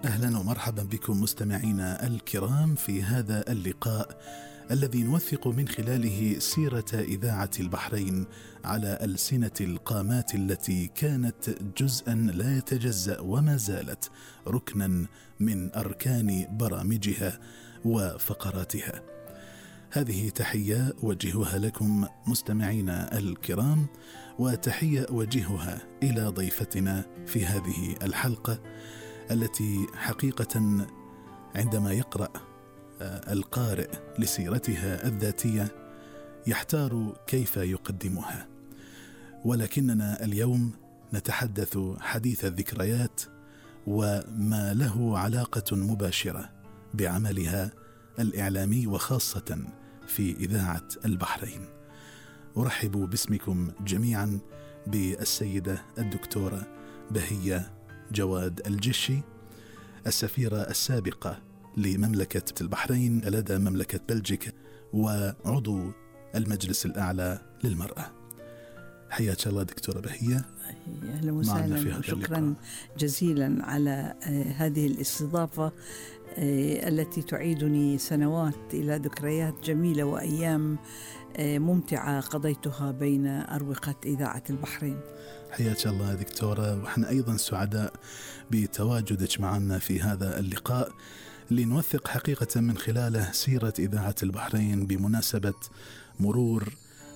أهلا ومرحبا بكم مستمعينا الكرام في هذا اللقاء الذي نوثق من خلاله سيرة إذاعة البحرين على ألسنة القامات التي كانت جزءا لا يتجزأ وما زالت ركنا من أركان برامجها وفقراتها. هذه تحية أوجهها لكم مستمعينا الكرام، وتحية أوجهها إلى ضيفتنا في هذه الحلقة التي حقيقة عندما يقرأ القارئ لسيرتها الذاتية يحتار كيف يقدمها، ولكننا اليوم نتحدث حديث الذكريات وما له علاقة مباشرة بعملها الإعلامي وخاصة في إذاعة البحرين. أرحب باسمكم جميعا بالسيدة الدكتورة بهية جواد الجشي، السفيرة السابقة لمملكة البحرين لدى مملكة بلجيكا وعضو المجلس الأعلى للمرأة. حياك الله دكتورة بهية. أهلا وسهلا، شكرا جزيلا على هذه الاستضافة التي تعيدني سنوات إلى ذكريات جميلة وأيام ممتعة قضيتها بين أروقة إذاعة البحرين. حياك الله دكتورة، ونحن أيضا سعداء بتواجدك معنا في هذا اللقاء لنوثق حقيقة من خلاله سيرة إذاعة البحرين بمناسبة مرور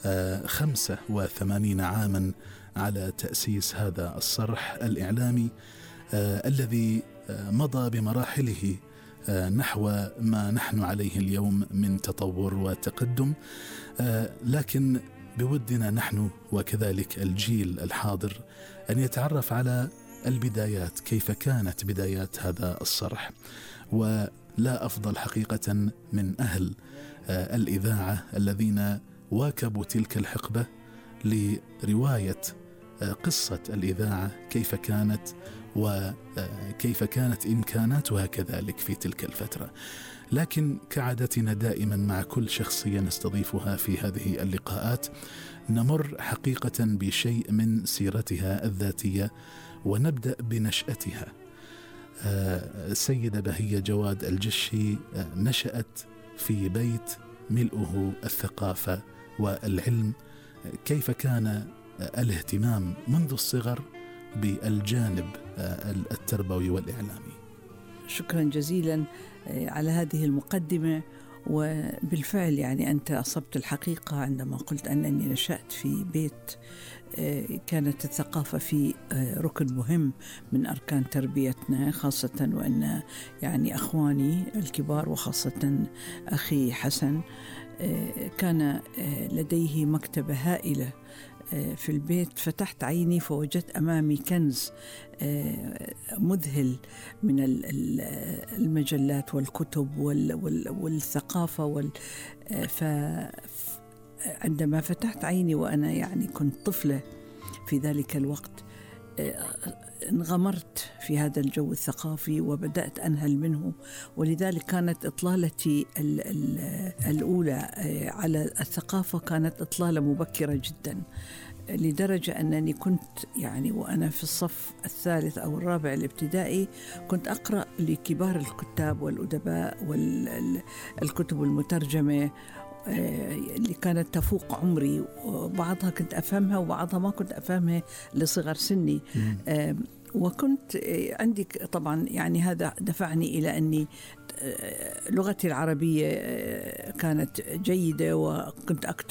85 عاما على تأسيس هذا الصرح الإعلامي الذي مضى بمراحله نحو ما نحن عليه اليوم من تطور وتقدم، لكن بودنا نحن وكذلك الجيل الحاضر أن يتعرف على البدايات، كيف كانت بدايات هذا الصرح. ولا أفضل حقيقة من أهل الإذاعة الذين واكبوا تلك الحقبة لرواية قصة الإذاعة، كيف كانت وكيف كانت إمكاناتها كذلك في تلك الفترة. لكن كعادتنا دائما مع كل شخصية نستضيفها في هذه اللقاءات نمر حقيقة بشيء من سيرتها الذاتية ونبدأ بنشأتها. السيدة بهية جواد الجشي نشأت في بيت ملؤه الثقافة والعلم. كيف كان الاهتمام منذ الصغر بالجانب التربوي والإعلامي؟ شكرا جزيلا على هذه المقدمة، وبالفعل يعني أنت أصبت الحقيقة عندما قلت أنني نشأت في بيت كانت الثقافة في ركن مهم من أركان تربيتنا، خاصة وأن يعني أخواني الكبار وخاصة أخي حسن كان لديه مكتبة هائلة في البيت. فتحت عيني فوجدت أمامي كنز مذهل من المجلات والكتب والثقافة عندما فتحت عيني وأنا يعني كنت طفلة في ذلك الوقت انغمرت في هذا الجو الثقافي وبدأت أنهل منه، ولذلك كانت إطلالتي الأولى على الثقافة كانت إطلالة مبكرة جدا، لدرجة أنني كنت يعني وأنا في الصف الثالث أو الرابع الابتدائي كنت أقرأ لكبار الكتاب والأدباء والكتب المترجمة اللي كانت تفوق عمري، وبعضها كنت أفهمها وبعضها ما كنت أفهمها لصغر سني. وكنت عندي طبعا يعني هذا دفعني إلى أني لغتي العربية كانت جيدة وكنت أكتب